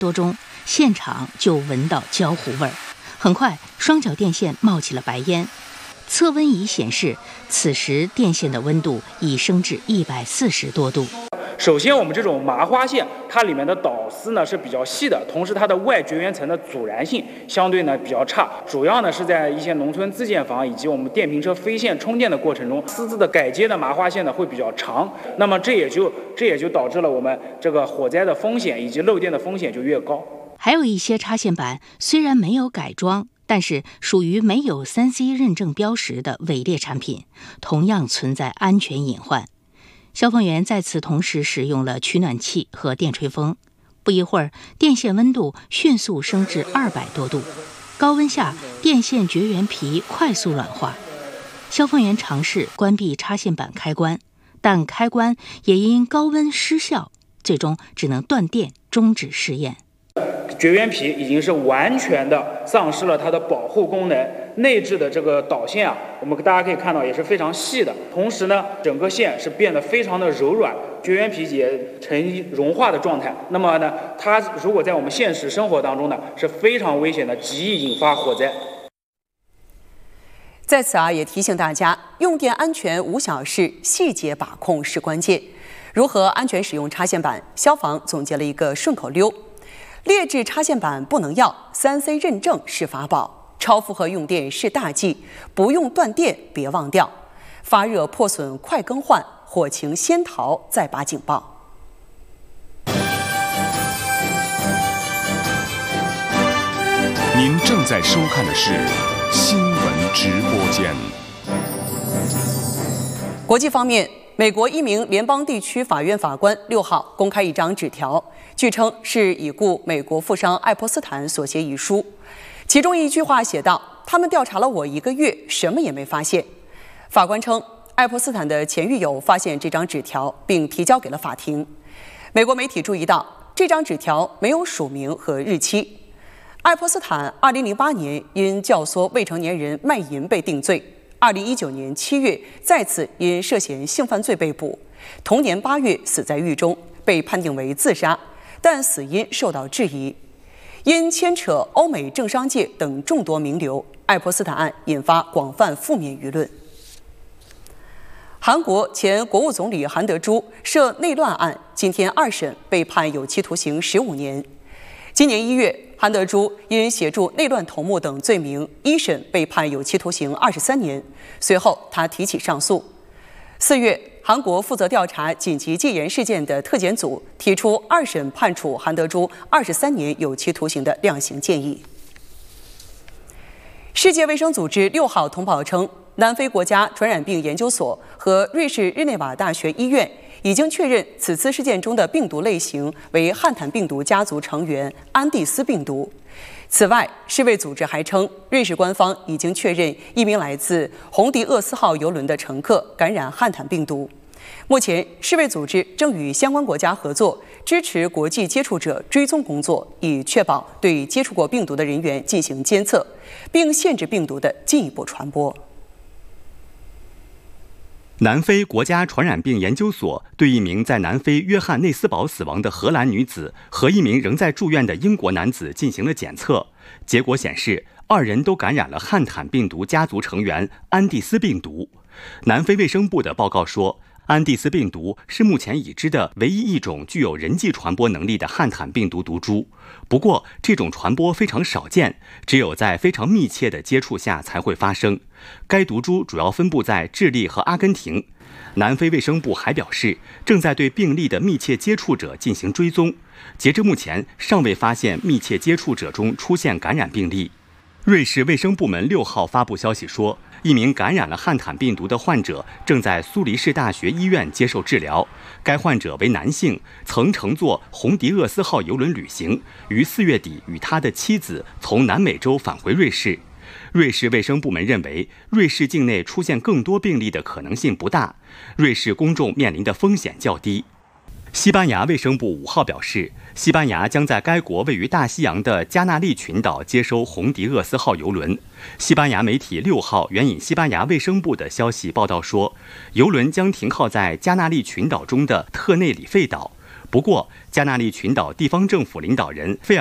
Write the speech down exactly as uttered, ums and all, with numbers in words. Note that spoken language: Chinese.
多钟，现场就闻到焦糊味儿。很快，双角电线冒起了白烟。测温仪显示，此时电线的温度已升至一百四十多度。 首先，我们这种麻花线，它里面的导丝呢是比较细的，同时它的外绝缘层的阻燃性相对呢比较差，主要呢是在一些农村自建房以及我们电瓶车飞线充电的过程中，丝字的改接的麻花线呢会比较长，那么这也就这也就导致了我们这个火灾的风险以及漏电的风险就越高。 还有一些插线板虽然没有改装，但是属于没有 三 C 认证标识的伪劣产品，同样存在安全隐患。消防员在此同时使用了取暖器和电吹风，不一会儿，电线温度迅速升至二百多度。高温下，电线绝缘皮快速软化。消防员尝试关闭插线板开关，但开关也因高温失效，最终只能断电终止试验。 绝缘皮已经是完全的丧失了它的保护功能，内置的这个导线啊，我们大家可以看到也是非常细的，同时呢，整个线是变得非常的柔软，绝缘皮也呈融化的状态。那么呢，它如果在我们现实生活当中呢，是非常危险的，极易引发火灾。 在此啊，也提醒大家，用电安全无小事，细节把控是关键。如何安全使用插线板？消防总结了一个顺口溜。劣质插线板不能要， 三 C 认证是法宝，超负荷用电是大忌，不用断电别忘掉，发热破损快更换，火情先逃再拔警报。 您正在收看的是新闻直播间。 国际方面，美国一名联邦地区法院法官六号公开一张纸条，据称是已故美国富商爱泼斯坦所写遗书。其中一句话写道：“他们调查了我一个月，什么也没发现。”法官称，爱泼斯坦的前狱友发现这张纸条，并提交给了法庭。美国媒体注意到，这张纸条没有署名和日期。爱泼斯坦二零零八年因教唆未成年人卖淫被定罪。二零一九年七月，再次因涉嫌性犯罪被捕，同年八月死在狱中，被判定为自杀，但死因受到质疑。因牵扯欧美政商界等众多名流，爱泼斯坦案引发广泛负面舆论。韩国前国务总理韩德洙涉内乱案，今天二审被判有期徒刑十五年。今年一月，韩德洙因协助内乱头目等罪名，一审被判有期徒刑二十三年。随后，他提起上诉。四月，韩国负责调查紧急戒严事件的特检组提出二审判处韩德洙二十三年有期徒刑的量刑建议。世界卫生组织六号通报称，南非国家传染病研究所和瑞士日内瓦大学医院已经确认此次事件中的病毒类型为汉坦病毒家族成员安地斯病毒。此外，世卫组织还称，瑞士官方已经确认一名来自红迪厄斯号邮轮的乘客感染汉坦病毒。目前，世卫组织正与相关国家合作，支持国际接触者追踪工作，以确保对接触过病毒的人员进行监测，并限制病毒的进一步传播。 南非国家传染病研究所对一名在南非约翰内斯堡死亡的荷兰女子和一名仍在住院的英国男子进行了检测，结果显示，二人都感染了汉坦病毒家族成员安地斯病毒。南非卫生部的报告说，安地斯病毒是目前已知的唯一一种具有人际传播能力的汉坦病毒毒株。不过，这种传播非常少见，只有在非常密切的接触下才会发生。该毒株主要分布在智利和阿根廷。南非卫生部还表示，正在对病例的密切接触者进行追踪。截至目前，尚未发现密切接触者中出现感染病例。瑞士卫生部门六号发布消息说，一名感染了汉坦病毒的患者正在苏黎世大学医院接受治疗。该患者为男性，曾乘坐红迪厄斯号邮轮旅行，于四月底与他的妻子从南美洲返回瑞士。瑞士卫生部门认为，瑞士境内出现更多病例的可能性不大，瑞士公众面临的风险较低。西班牙卫生部五号表示，西班牙将在该国位于大西洋的加纳利群岛接收红迪厄斯号邮轮。西班牙媒体六号援引西班牙卫生部的消息报道说，邮轮将停靠在加纳利群岛中的特内里费岛。 不过，加那利群岛地方政府领导人费尔